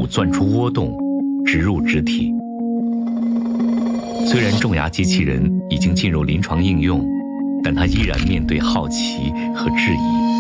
术钻出窝洞，植入植体。虽然种牙机器人已经进入临床应用，但他依然面对好奇和质疑。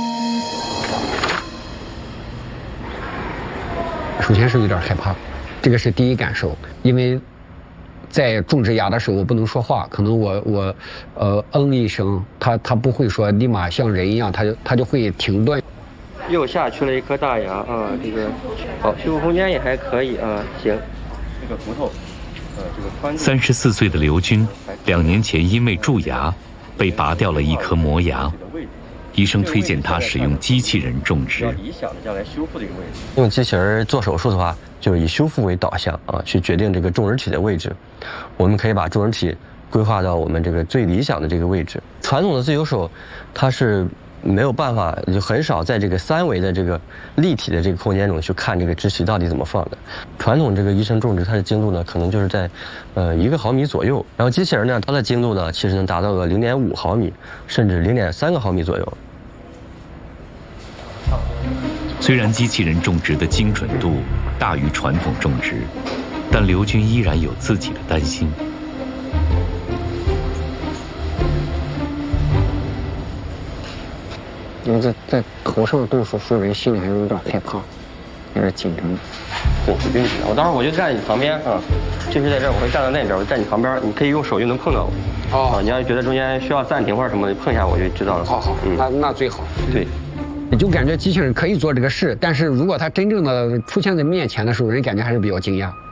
首先是有点害怕，这个是第一感受，因为在种植牙的时候我不能说话，可能我一声，他不会说立马像人一样，他就会停顿。 右下去了一颗大牙啊，这个好，修复空间也还可以啊，行。这个骨头，这个宽度。 34岁的刘军，2年前因为蛀牙被拔掉了一颗磨牙。医生推荐他使用机器人种植。 理想的将来修复的一个位置。 用机器人做手术的话，就以修复为导向啊，去决定这个种植体的位置。我们可以把种植体规划到我们这个最理想的这个位置。传统的自由手，它是没有办法，就很少在这个3维的这个立体的这个空间中去看这个植体到底怎么放的。传统这个医生种植，它的精度呢，可能就是在1个毫米左右。然后机器人呢，它的精度呢，其实能达到个0.5毫米，甚至0.3个毫米左右。 虽然机器人种植的精准度大于传统种植，但刘军依然有自己的担心。 因为在头上动手术，人心里还是有点害怕，有点紧张。 对，不用紧张，我到时候我就站你旁边啊，就是在这儿，我会站到那边，我就站你旁边，你可以用手就能碰到我。哦，你要觉得中间需要暂停或者什么，碰一下我就知道了。 好，那最好。 对。 你就感觉机器人可以做这个事，但是如果它真正的出现在面前的时候，人感觉还是比较惊讶。